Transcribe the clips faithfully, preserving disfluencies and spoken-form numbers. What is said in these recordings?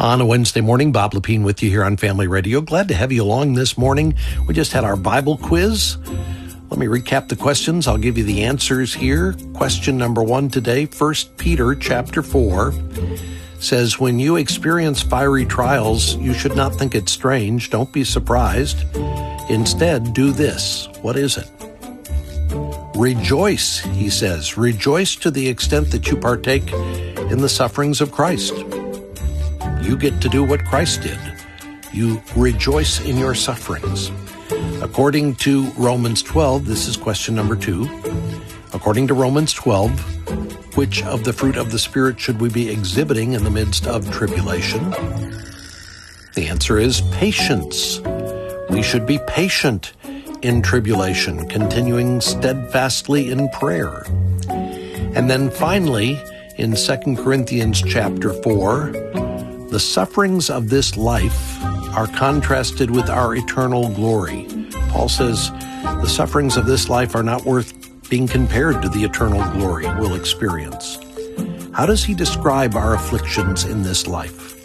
On a Wednesday morning, Bob Lepine with you here on Family Radio. Glad to have you along this morning. We just had our Bible quiz. Let me recap the questions. I'll give you the answers here. Question number one today, First Peter chapter four, says, when you experience fiery trials, you should not think it strange. Don't be surprised. Instead, do this. What is it? Rejoice, he says. Rejoice to the extent that you partake in the sufferings of Christ. You get to do what Christ did. You rejoice in your sufferings. According to Romans twelve, this is question number two. According to Romans twelve, which of the fruit of the Spirit should we be exhibiting in the midst of tribulation? The answer is patience. We should be patient in tribulation, continuing steadfastly in prayer. And then finally, in Second Corinthians chapter four, the sufferings of this life are contrasted with our eternal glory. Paul says the sufferings of this life are not worth being compared to the eternal glory we'll experience. How does he describe our afflictions in this life?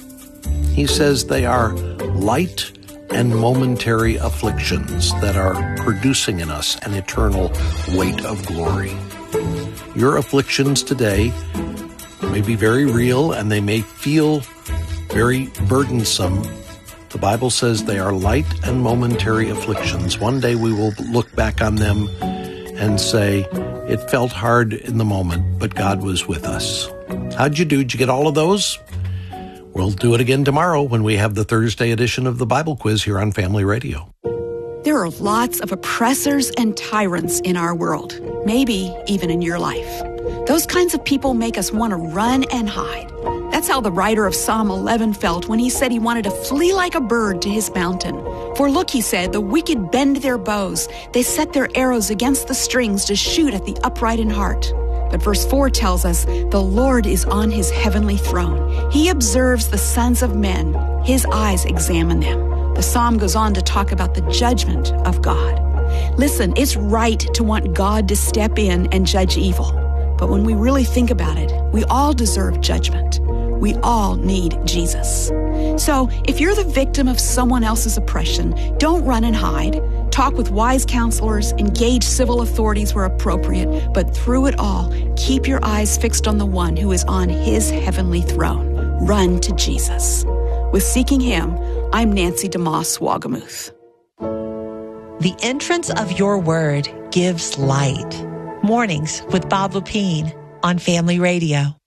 He says they are light and momentary afflictions that are producing in us an eternal weight of glory. Your afflictions today may be very real and they may feel very burdensome. The Bible says they are light and momentary afflictions. One day we will look back on them and say, it felt hard in the moment, but God was with us. How'd you do? Did you get all of those? We'll do it again tomorrow when we have the Thursday edition of the Bible Quiz here on Family Radio. There are lots of oppressors and tyrants in our world, maybe even in your life. Those kinds of people make us want to run and hide. That's how the writer of Psalm eleven felt when he said he wanted to flee like a bird to his mountain. For look, he said, the wicked bend their bows. They set their arrows against the strings to shoot at the upright in heart. But verse four tells us, the Lord is on his heavenly throne. He observes the sons of men. His eyes examine them. The psalm goes on to talk about the judgment of God. Listen, it's right to want God to step in and judge evil. But when we really think about it, we all deserve judgment. We all need Jesus. So if you're the victim of someone else's oppression, don't run and hide. Talk with wise counselors, engage civil authorities where appropriate, but through it all, keep your eyes fixed on the one who is on his heavenly throne. Run to Jesus. With Seeking Him, I'm Nancy DeMoss Wagamuth. The entrance of your word gives light. Mornings with Bob Lepine on Family Radio.